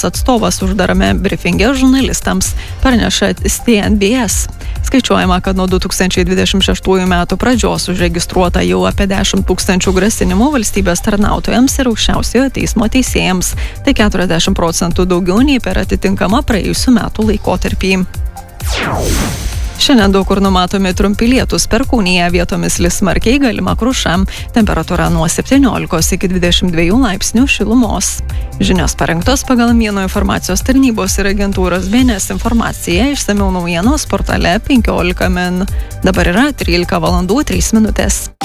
atstovas uždarame briefinge žurnalistams, praneša CNBS. Skaičiuojama, kad nuo 2026 metų pradžios užregistruota jau apie 10 000 grasinimų valstybės tarnautojams ir aukščiausiojo teismo teisėjams. Tai 40% daugiau nei per atitinkamą praėjusių metų laikotarpį. Šiandien daug kur numatomi trumpi lietūs, Perkūnija vietomis lis smarkiai, galima kruša. Temperatūra nuo 17 iki 22 laipsnių šilumos. Žinios parengtos pagal Mieno informacijos tarnybos ir agentūros BNS informaciją. Išsamiau naujienos portale 15 min. Dabar yra 13 valandų 3 minutės.